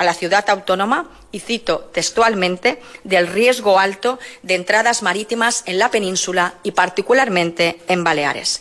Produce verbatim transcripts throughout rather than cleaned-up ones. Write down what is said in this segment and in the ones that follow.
a la ciudad autónoma, y cito textualmente, del riesgo alto de entradas marítimas en la península y particularmente en Baleares.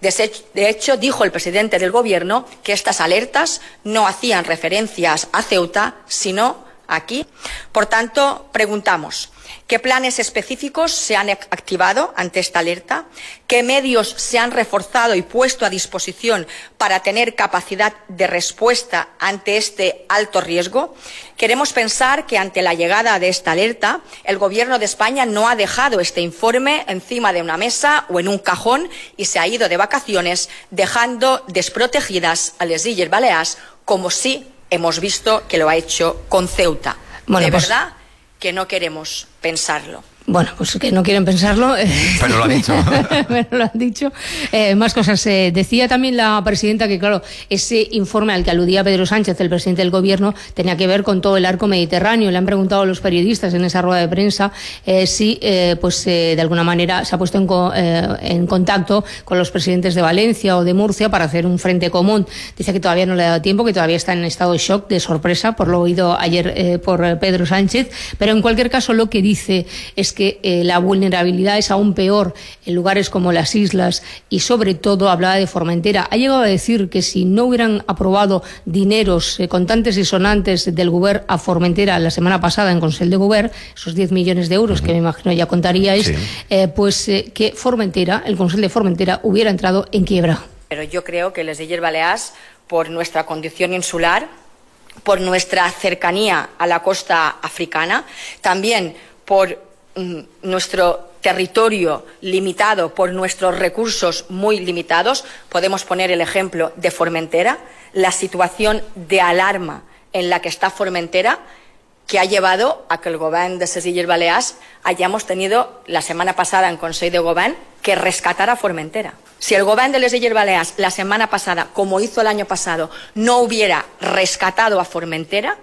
De hecho, dijo el presidente del Gobierno que estas alertas no hacían referencias a Ceuta, sino aquí. Por tanto, preguntamos, ¿qué planes específicos se han activado ante esta alerta? ¿Qué medios se han reforzado y puesto a disposición para tener capacidad de respuesta ante este alto riesgo? Queremos pensar que ante la llegada de esta alerta, el Gobierno de España no ha dejado este informe encima de una mesa o en un cajón y se ha ido de vacaciones, dejando desprotegidas a las Illes Baleares, como sí hemos visto que lo ha hecho con Ceuta. Bueno, de pues... verdad que no queremos pensarlo. Bueno, pues que no quieren pensarlo. Pero lo han dicho. Pero lo han dicho. Eh, más cosas. Eh, decía también la presidenta que, claro, ese informe al que aludía Pedro Sánchez, el presidente del Gobierno, tenía que ver con todo el arco mediterráneo. Le han preguntado a los periodistas en esa rueda de prensa eh, si, eh, pues, eh, de alguna manera se ha puesto en, co eh, en contacto con los presidentes de Valencia o de Murcia para hacer un frente común. Dice que todavía no le ha dado tiempo, que todavía está en estado de shock, de sorpresa, por lo oído ayer eh, por Pedro Sánchez. Pero en cualquier caso, lo que dice es que eh, la vulnerabilidad es aún peor en lugares como las islas y, sobre todo, hablaba de Formentera. Ha llegado a decir que si no hubieran aprobado dineros eh, contantes y sonantes del Govern a Formentera la semana pasada en Consell de Govern, esos diez millones de euros, uh-huh, que me imagino ya contaríais, sí, eh, pues eh, que Formentera, el Consell de Formentera, hubiera entrado en quiebra. Pero yo creo que las Illes Baleares, por nuestra condición insular, por nuestra cercanía a la costa africana, también por mm, nuestro territorio limitado, por nuestros recursos muy limitados, podemos poner el ejemplo de Formentera, la situación de alarma en la que está Formentera, que ha llevado a que el Gobierno de las Illes Baleares hayamos tenido la semana pasada en Consell de Govern que rescatar a Formentera. Si el Gobierno de las Illes Baleares la semana pasada, como hizo el año pasado, no hubiera rescatado a Formentera,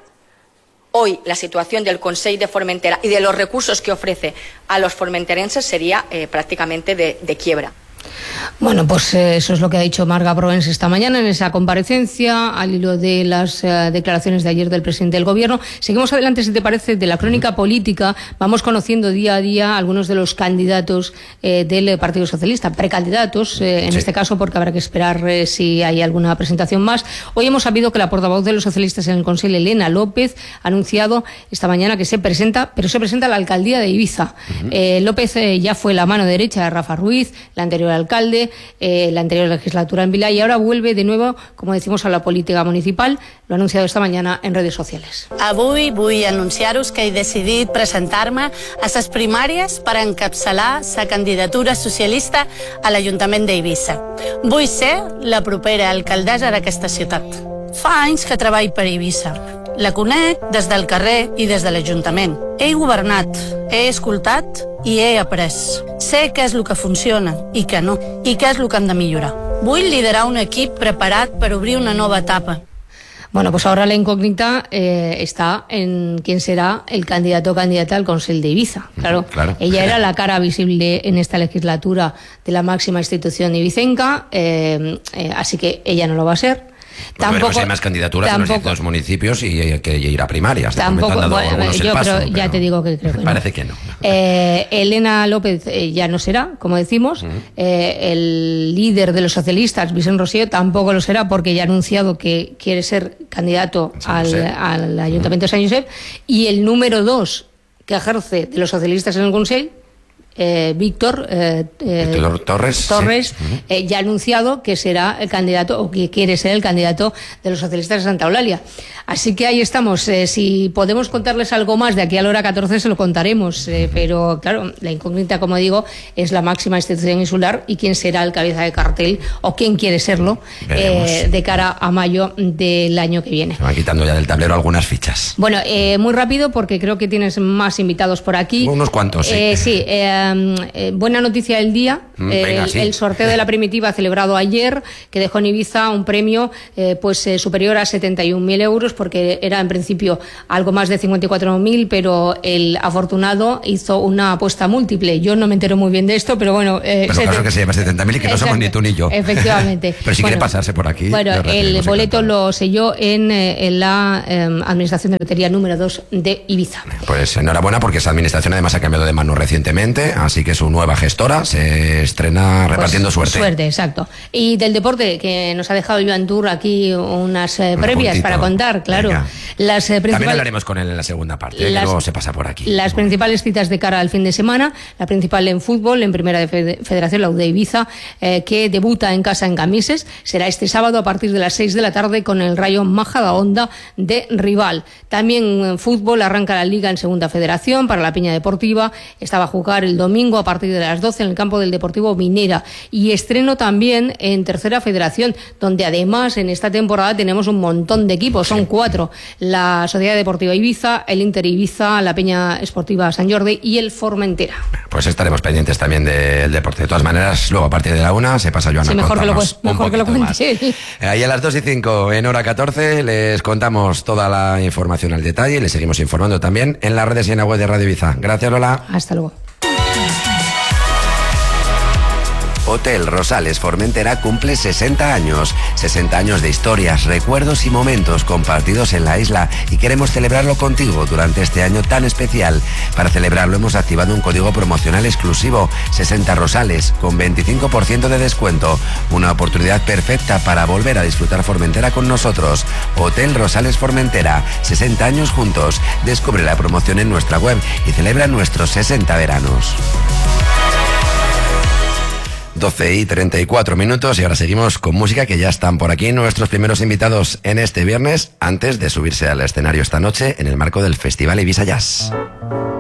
hoy la situación del Consell de Formentera y de los recursos que ofrece a los formenterenses sería eh, prácticamente de, de quiebra. Bueno, pues eh, eso es lo que ha dicho Marga Provence esta mañana en esa comparecencia, al hilo de las eh, declaraciones de ayer del presidente del Gobierno. Seguimos adelante, si te parece, de la crónica política. Vamos conociendo día a día algunos de los candidatos eh, del Partido Socialista, precandidatos, eh, en sí. este caso, porque habrá que esperar eh, si hay alguna presentación más. Hoy hemos sabido que la portavoz de los socialistas en el Consell, Elena López, ha anunciado esta mañana que se presenta, pero se presenta a la alcaldía de Ibiza. Uh-huh. eh, López eh, ya fue la mano derecha de Rafa Ruiz, la anterior alcalde, eh, la anterior legislatura en Vila, y ahora vuelve de nuevo, como decimos, a la política municipal. Lo ha anunciado esta mañana en redes sociales. Avui vull anunciar-vos que he decidit presentar-me a les primàries per encapçalar la candidatura socialista a l'Ajuntament d'Eivissa. Vull ser la propera alcaldessa d'aquesta ciutat. Fa anys que treballo per Eivissa. La conec des del carrer i des de l'Ajuntament. He governat, he escoltat i he après. Sé què és el que funciona i què no, i què és el que hem de millorar. Vull liderar un equip preparat per obrir una nova etapa. Bueno, pues ahora la incógnita eh, está en quién será el candidato o candidata al Consell de Ibiza. Claro, claro, ella era la cara visible en esta legislatura de la máxima institución ibicenca, eh, eh, así que ella no lo va a ser. Pues tampoco hay más candidaturas tampoco, en los dos municipios y hay que ir a primarias. Tampoco, bueno, yo paso, creo, ya te digo que creo que parece no. que no. Eh, Elena López eh, ya no será, como decimos. Uh-huh. eh, el líder de los socialistas, Vicent Rosselló, tampoco lo será porque ya ha anunciado que quiere ser candidato al, al Ayuntamiento uh-huh. de Sant Josep. Y el número dos que ejerce de los socialistas en el Consell, Eh, Víctor, eh, eh, Víctor Torres, Torres sí. eh, ya ha anunciado que será el candidato o que quiere ser el candidato de los socialistas de Santa Eulalia. Así que ahí estamos. Eh, si podemos contarles algo más de aquí a la hora catorce se lo contaremos, eh, pero claro, la incógnita, como digo, es la máxima institución insular y quién será el cabeza de cartel o quién quiere serlo eh, de cara a mayo del año que viene. Se van quitando ya del tablero algunas fichas. Bueno, eh, muy rápido porque creo que tienes más invitados por aquí. Unos cuantos, sí. Eh, sí, eh, um, eh, buena noticia del día, Mm, eh, venga, el, sí. el sorteo de la primitiva celebrado ayer, que dejó en Ibiza un premio eh, pues eh, superior a setenta y un mil euros, porque era en principio algo más de cincuenta y cuatro mil, pero el afortunado hizo una apuesta múltiple. Yo no me entero muy bien de esto, pero bueno... Eh, Pero caso que se lleva setenta mil y que no somos ni tú ni yo. Efectivamente. Pero si bueno, quiere pasarse por aquí... Bueno, el boleto lo selló en, en la eh, Administración de Lotería número dos de Ibiza. Pues enhorabuena, porque esa administración además ha cambiado de mano recientemente, así que su nueva gestora se estrena repartiendo pues, suerte. Suerte, exacto. Y del deporte, que nos ha dejado Joan Tour aquí unas eh, previas puntito. para contar, claro. Venga. Las, eh, principales... También hablaremos con él en la segunda parte, las, que luego se pasa por aquí. Las principales citas de cara al fin de semana, la principal en fútbol, en Primera de Federación, la U de Ibiza, eh, que debuta en casa en Camises, será este sábado a partir de las seis de la tarde con el Rayo Majadahonda de rival. También en fútbol arranca la Liga en Segunda Federación para la Peña Deportiva, esta va a jugar el domingo a partir de las doce en el campo del Deportivo Minera, y estreno también en Tercera Federación, donde además en esta temporada tenemos un montón de equipos, son cuatro: la Sociedad Deportiva Ibiza, el Inter Ibiza, la Peña Esportiva Sant Jordi y el Formentera. Pues estaremos pendientes también del deporte. De todas maneras, luego a partir de la una se pasa Joan sí, a mejor que lo, contarnos mejor un que lo poquito cuente. más. Ahí a las dos y cinco, en hora catorce, les contamos toda la información al detalle y les seguimos informando también en las redes y en la web de Radio Ibiza. Gracias, Lola. Hasta luego. Hotel Rosales Formentera cumple sesenta años. sesenta años de historias, recuerdos y momentos compartidos en la isla, y queremos celebrarlo contigo durante este año tan especial. Para celebrarlo hemos activado un código promocional exclusivo, sesenta Rosales, con veinticinco por ciento de descuento. Una oportunidad perfecta para volver a disfrutar Formentera con nosotros. Hotel Rosales Formentera, sesenta años juntos. Descubre la promoción en nuestra web y celebra nuestros sesenta veranos. doce y treinta y cuatro minutos y ahora seguimos con música, que ya están por aquí nuestros primeros invitados en este viernes, antes de subirse al escenario esta noche en el marco del Festival Ibiza Jazz.